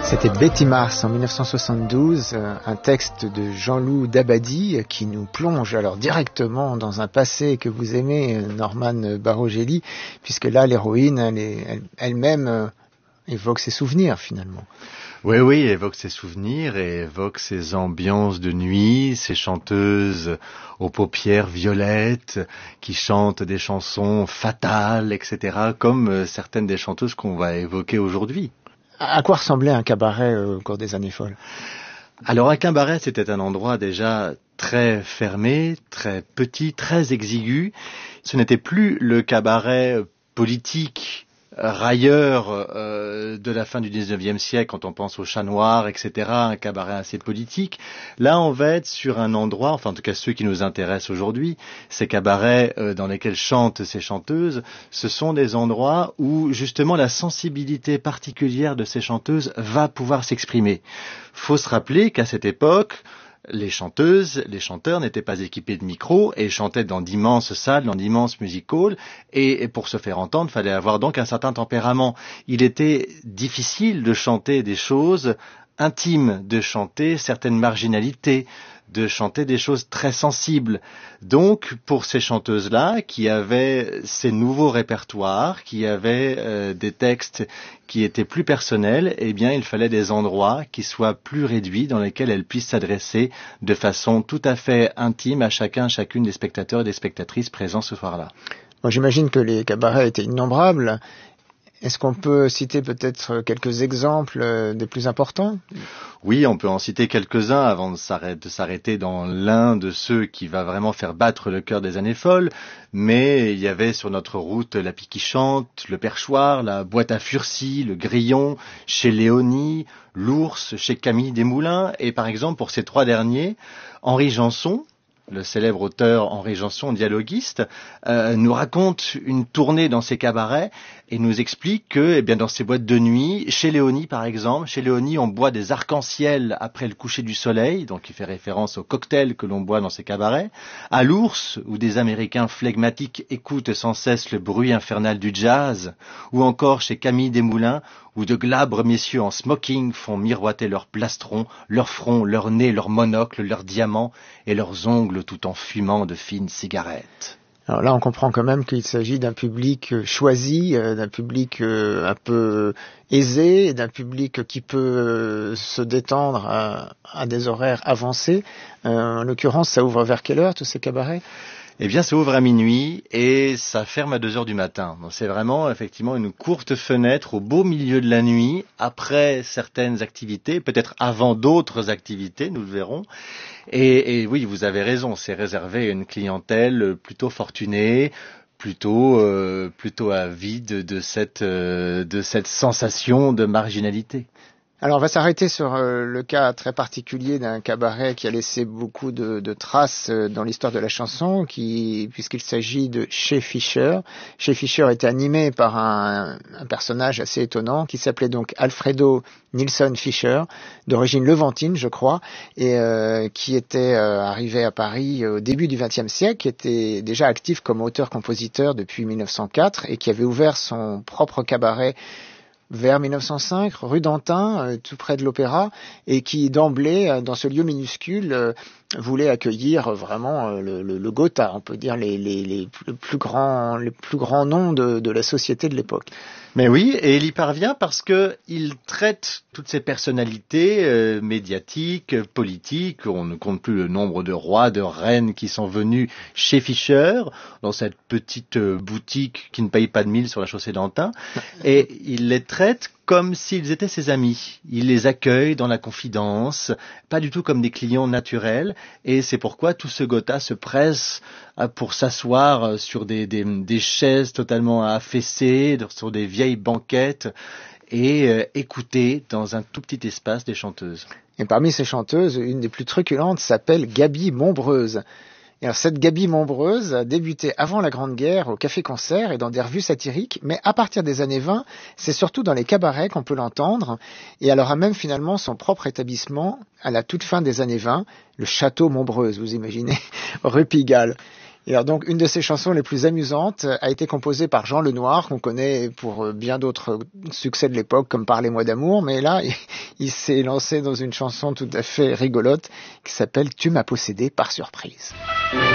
C'était Betty Mars en 1972, un texte de Jean-Loup Dabadi qui nous plonge alors directement dans un passé que vous aimez, Norman Barogelli, puisque là l'héroïne elle-même évoque ses souvenirs finalement. Oui, évoque ses souvenirs et évoque ses ambiances de nuit, ces chanteuses aux paupières violettes qui chantent des chansons fatales, etc., comme certaines des chanteuses qu'on va évoquer aujourd'hui. À quoi ressemblait un cabaret au cours des années folles ? Alors un cabaret, c'était un endroit déjà très fermé, très petit, très exigu. Ce n'était plus le cabaret politique railleur de la fin du 19e siècle, quand on pense au Chat Noir, etc., un cabaret assez politique. Là, on va être sur un endroit, enfin en tout cas ceux qui nous intéressent aujourd'hui, ces cabarets dans lesquels chantent ces chanteuses, ce sont des endroits où justement la sensibilité particulière de ces chanteuses va pouvoir s'exprimer. Faut se rappeler qu'à cette époque, les chanteuses, les chanteurs n'étaient pas équipés de micros et chantaient dans d'immenses salles, dans d'immenses music halls, et pour se faire entendre, il fallait avoir donc un certain tempérament. Il était difficile de chanter des choses intimes, de chanter certaines marginalités, de chanter des choses très sensibles. Donc, pour ces chanteuses-là, qui avaient ces nouveaux répertoires, qui avaient des textes qui étaient plus personnels, eh bien, il fallait des endroits qui soient plus réduits, dans lesquels elles puissent s'adresser de façon tout à fait intime à chacune des spectateurs et des spectatrices présents ce soir-là. Bon, j'imagine que les cabarets étaient innombrables. Est-ce qu'on peut citer peut-être quelques exemples des plus importants ? Oui, on peut en citer quelques-uns avant de s'arrêter dans l'un de ceux qui va vraiment faire battre le cœur des années folles. Mais il y avait sur notre route la Pie qui chante, le Perchoir, la Boîte à Furcy, le Grillon, chez Léonie, l'Ours, chez Camille Desmoulins. Et par exemple, pour ces trois derniers, Henri Janson, le célèbre auteur Henri Janson, dialoguiste, nous raconte une tournée dans ses cabarets et nous explique que, eh bien, dans ces boîtes de nuit, chez Léonie par exemple, chez Léonie on boit des arcs-en-ciel après le coucher du soleil, donc il fait référence aux cocktails que l'on boit dans ces cabarets, à l'Ours, où des Américains flegmatiques écoutent sans cesse le bruit infernal du jazz, ou encore chez Camille Desmoulins, où de glabres messieurs en smoking font miroiter leurs plastrons, leur front, leur nez, leur monocle, leurs diamants et leurs ongles tout en fumant de fines cigarettes. Alors là, on comprend quand même qu'il s'agit d'un public choisi, d'un public un peu aisé, d'un public qui peut se détendre à des horaires avancés. En l'occurrence, ça ouvre vers quelle heure, tous ces cabarets ? Eh bien, ça ouvre à minuit et ça ferme à 2h du matin. Donc, c'est vraiment, effectivement, une courte fenêtre au beau milieu de la nuit, après certaines activités, peut-être avant d'autres activités, nous le verrons. Et oui, vous avez raison, c'est réservé à une clientèle plutôt fortunée, plutôt avide de cette sensation de marginalité. Alors on va s'arrêter sur le cas très particulier d'un cabaret qui a laissé beaucoup de traces dans l'histoire de la chanson, puisqu'il s'agit de Chez Fischer. Chez Fischer était animé par un personnage assez étonnant qui s'appelait donc Alfredo Nilsson Fischer, d'origine levantine je crois, et qui était arrivé à Paris au début du XXe siècle, qui était déjà actif comme auteur-compositeur depuis 1904 et qui avait ouvert son propre cabaret vers 1905, rue d'Antin, tout près de l'Opéra, et qui d'emblée, dans ce lieu minuscule, voulait accueillir vraiment le Gotha, on peut dire les plus grands noms de la société de l'époque. Mais oui, et il y parvient parce que il traite toutes ces personnalités médiatiques, politiques. On ne compte plus le nombre de rois, de reines qui sont venus chez Fischer, dans cette petite boutique qui ne paye pas de mille sur la chaussée d'Antin. Et il les traite comme s'ils étaient ses amis. Il les accueille dans la confidence, pas du tout comme des clients naturels, et c'est pourquoi tout ce Gotha se presse pour s'asseoir sur des chaises totalement affaissées, sur des vieilles banquettes, et écouter dans un tout petit espace des chanteuses. Et parmi ces chanteuses, une des plus truculentes s'appelle Gaby Montbreuse. Et alors, cette Gaby Montbreuse a débuté avant la Grande Guerre au café-concert et dans des revues satiriques, mais à partir des années 20, c'est surtout dans les cabarets qu'on peut l'entendre, et elle aura même finalement son propre établissement à la toute fin des années 20, le Château Montbreuse, vous imaginez, rue Pigalle. Et alors donc, une de ses chansons les plus amusantes a été composée par Jean Lenoir, qu'on connaît pour bien d'autres succès de l'époque, comme Parlez-moi d'amour, mais là, il s'est lancé dans une chanson tout à fait rigolote qui s'appelle « Tu m'as possédé par surprise ».